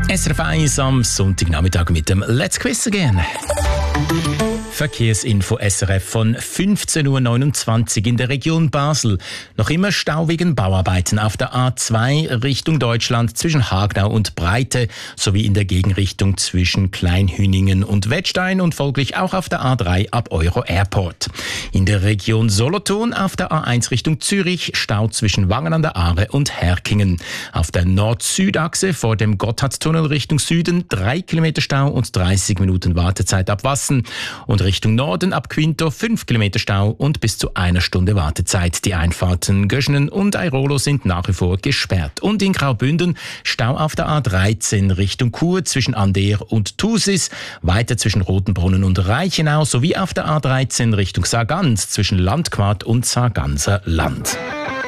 SRF 1 am Sonntagnachmittag mit dem Let's Quiz Again. Verkehrsinfo SRF von 15.29 Uhr in der Region Basel. Noch immer Stau wegen Bauarbeiten auf der A2 Richtung Deutschland zwischen Hagenau und Breite sowie in der Gegenrichtung zwischen Kleinhüningen und Wettstein und folglich auch auf der A3 ab Euro Airport. In der Region Solothurn auf der A1 Richtung Zürich Stau zwischen Wangen an der Aare und Herkingen. Auf der Nord-Süd-Achse vor dem Gotthardtunnel Richtung Süden 3 Kilometer Stau und 30 Minuten Wartezeit ab Wassen. Und Richtung Norden ab Quinto 5 Kilometer Stau und bis zu 1 Stunde Wartezeit. Die Einfahrten Göschenen und Airolo sind nach wie vor gesperrt. Und in Graubünden Stau auf der A13 Richtung Chur zwischen Ander und Thusis, weiter zwischen Rotenbrunnen und Reichenau sowie auf der A13 Richtung Sargans zwischen Landquart und Sarganser Land.